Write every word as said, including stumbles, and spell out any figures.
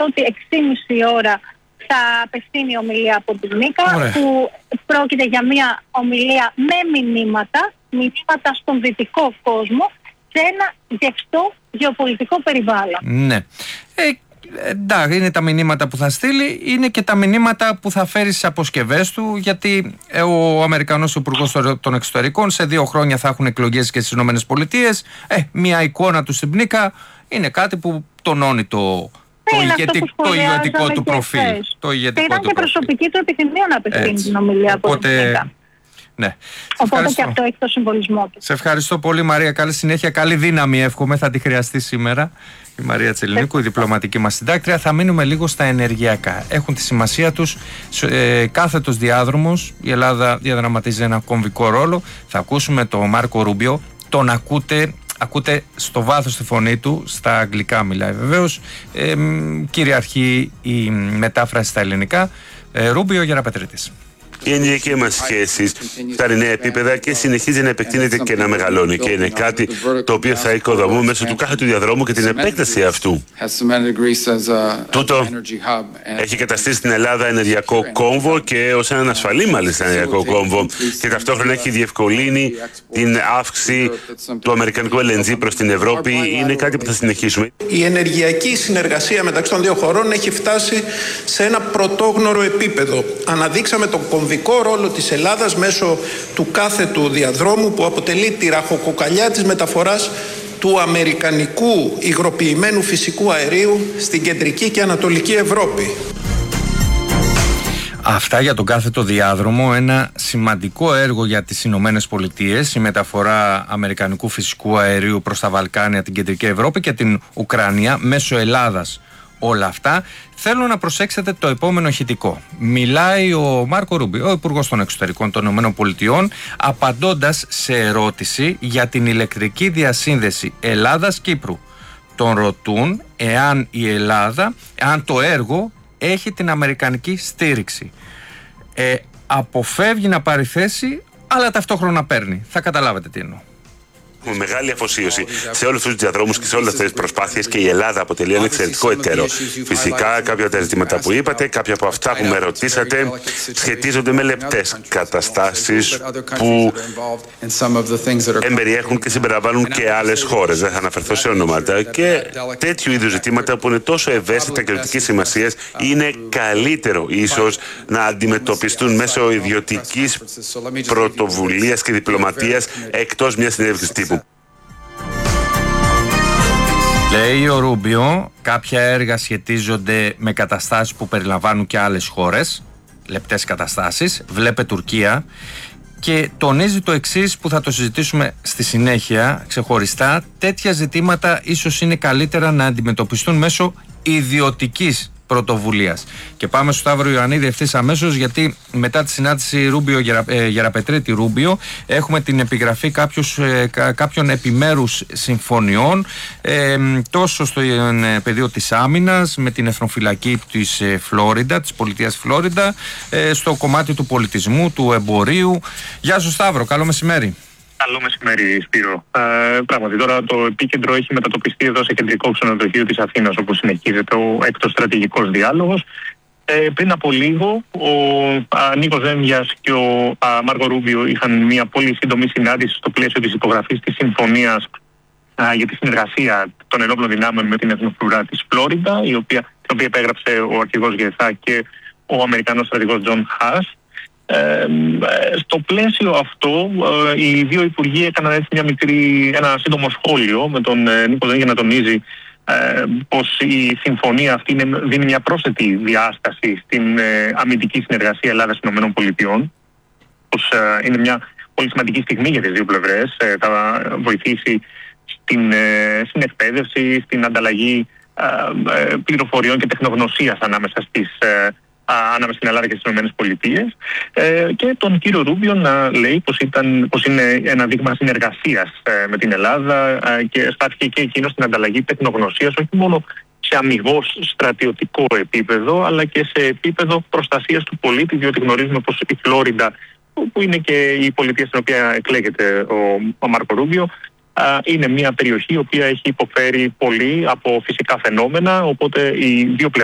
ότι έξι και μισή ώρα θα απευθύνει η ομιλία από την Νίκα, που πρόκειται για μια ομιλία με μηνύματα, μηνύματα στον δυτικό κόσμο, σε ένα γευστό γεωπολιτικό περιβάλλον. Ναι. Ε, εντάξει, είναι τα μηνύματα που θα στείλει, είναι και τα μηνύματα που θα φέρει στις αποσκευές του, γιατί ο Αμερικανός Υπουργός των Εξωτερικών σε δύο χρόνια θα έχουν εκλογές και στις Ηνωμένες Πολιτείες. Ε, μια εικόνα του στην Νίκα είναι κάτι που τονώνει το, το, ηγετικ, το ηγετικό του προφίλ. Το ηγετικό ήταν του και προφίλ. Προσωπική του επιθυμία να απευθύνει την ομιλία από Οπότε, την Νίκα. Ναι. Οπότε και αυτό έχει το συμβολισμό του. Σε ευχαριστώ πολύ, Μαρία. Καλή συνέχεια, καλή δύναμη εύχομαι. Θα τη χρειαστεί σήμερα η Μαρία Τσελινίκου, η διπλωματική μας συντάκτρια. Θα μείνουμε λίγο στα ενεργειακά. Έχουν τη σημασία τους. Ε, κάθετος διάδρομος. Η Ελλάδα διαδραματίζει ένα κομβικό ρόλο. Θα ακούσουμε τον Μάρκο Ρούμπιο. Τον ακούτε. Ακούτε στο βάθος τη φωνή του, στα αγγλικά μιλάει βεβαίως. Ε, κυριαρχεί η μετάφραση στα ελληνικά. Ε, Ρούμπιο Γεραπετρίτης. Η ενεργειακή μας σχέση φτάνει νέα επίπεδα και συνεχίζει να επεκτείνεται και να μεγαλώνει. Και είναι κάτι το οποίο θα οικοδομούμε μέσω του κάθε του διαδρόμου και την επέκταση αυτού. Τούτο έχει καταστήσει την Ελλάδα ενεργειακό κόμβο και ως έναν ασφαλή μάλιστα ενεργειακό κόμβο, και ταυτόχρονα έχει διευκολύνει την αύξηση του αμερικανικού ελ εν τζι προς την Ευρώπη. Είναι κάτι που θα συνεχίσουμε. Η ενεργειακή συνεργασία μεταξύ των δύο χωρών έχει φτάσει σε ένα πρωτόγνωρο επίπεδο. Αναδείξαμε τον κομβικό ρόλο της Ελλάδας μέσω του κάθετου διαδρόμου, που αποτελεί τη ραχοκοκαλιά της μεταφοράς του αμερικανικού υγροποιημένου φυσικού αερίου στην κεντρική και ανατολική Ευρώπη. Αυτά για τον κάθετο διάδρομο, ένα σημαντικό έργο για τις Ηνωμένες Πολιτείες, η μεταφορά αμερικανικού φυσικού αερίου προς τα Βαλκάνια, την κεντρική Ευρώπη και την Ουκρανία μέσω Ελλάδας. Όλα αυτά. Θέλω να προσέξετε το επόμενο ηχητικό. Μιλάει ο Μάρκο Ρούμπιο, ο Υπουργός των Εξωτερικών των ΗΠΑ, απαντώντας σε ερώτηση για την ηλεκτρική διασύνδεση Ελλάδας-Κύπρου. Τον ρωτούν εάν η Ελλάδα, εάν το έργο έχει την αμερικανική στήριξη. Ε, αποφεύγει να πάρει θέση, αλλά ταυτόχρονα παίρνει. Θα καταλάβετε τι εννοώ. Έχουμε μεγάλη αφοσίωση σε όλους τους διαδρόμους και σε όλες αυτές τις προσπάθειες, και η Ελλάδα αποτελεί ένα εξαιρετικό εταίρο. Φυσικά, κάποια από τα ζητήματα που είπατε, κάποια από αυτά που με ρωτήσατε, σχετίζονται με λεπτές καταστάσεις που εμπεριέχουν και συμπεριλαμβάνουν και άλλες χώρες. Δεν θα αναφερθώ σε ονόματα. Και τέτοιου είδους ζητήματα που είναι τόσο ευαίσθητα και ζωτικής σημασίας, είναι καλύτερο ίσως να αντιμετωπιστούν μέσω ιδιωτικής πρωτοβουλίας και διπλωματίας εκτός μιας συνέντευξης τύπου. Λέει ο Ρούμπιο, κάποια έργα σχετίζονται με καταστάσεις που περιλαμβάνουν και άλλες χώρες, λεπτές καταστάσεις, βλέπε Τουρκία, και τονίζει το εξής που θα το συζητήσουμε στη συνέχεια ξεχωριστά: τέτοια ζητήματα ίσως είναι καλύτερα να αντιμετωπιστούν μέσω ιδιωτικής πρωτοβουλίας. Και πάμε στο Σταύρο Ιωαννίδη ευθύς αμέσως, γιατί μετά τη συνάντηση Ρούμπιο, Γερα, ε, Γεραπετρίτη Ρούμπιο, έχουμε την επιγραφή κάποιους, ε, κα, κάποιων επιμέρους συμφωνιών, ε, τόσο στο ε, πεδίο της άμυνας με την εθνοφυλακή της ε, Φλόριντα, της πολιτείας Φλόριντα, ε, στο κομμάτι του πολιτισμού, του εμπορίου. Γεια σου Σταύρο, καλό μεσημέρι. Καλό μεσημέρι, Σπύρο. Ε, πράγματι, τώρα το επίκεντρο έχει μετατοπιστεί εδώ σε κεντρικό ξενοδοχείο της Αθήνας, όπου συνεχίζεται ο έκτος στρατηγικός διάλογος. Ε, πριν από λίγο, ο α, Νίκος Δένδιας και ο α, Μάρκο Ρούμπιο είχαν μια πολύ σύντομη συνάντηση στο πλαίσιο της υπογραφής της συμφωνίας α, για τη συνεργασία των ενόπλων δυνάμεων με την εθνοφρουρά της Φλόριντα, η οποία, την οποία επέγραψε ο αρχηγός Γεθά και ο Αμερικανός στρατηγός Τζον Χάς. Ε, στο πλαίσιο αυτό, ε, οι δύο υπουργοί έκαναν έτσι μια μικρή, ένα σύντομο σχόλιο με τον ε, Νίκο Δένδια να τονίζει ε, πως η συμφωνία αυτή είναι, δίνει μια πρόσθετη διάσταση στην ε, αμυντική συνεργασία Ελλάδα-ΗΠΑ, πως ε, είναι μια πολύ σημαντική στιγμή για τις δύο πλευρές. Ε, θα βοηθήσει στην, ε, στην εκπαίδευση, στην ανταλλαγή ε, ε, πληροφοριών και τεχνογνωσίας ανάμεσα στις ε, ανάμεσα στην Ελλάδα και στις ΗΠΑ, ε, και τον κύριο Ρούμπιο να λέει πως, ήταν, πως είναι ένα δείγμα συνεργασίας ε, με την Ελλάδα, ε, και στάθηκε και εκείνο στην ανταλλαγή τεχνογνωσίας, όχι μόνο σε αμιγώς στρατιωτικό επίπεδο, αλλά και σε επίπεδο προστασίας του πολίτη, διότι γνωρίζουμε πως η Φλόριντα, που είναι και η πολιτεία στην οποία εκλέγεται ο, ο Μάρκο Ρούμπιο, είναι μια περιοχή η οποία έχει υποφέρει πολύ από φυσικά φαινόμενα, οπότε οι δύο πλευρές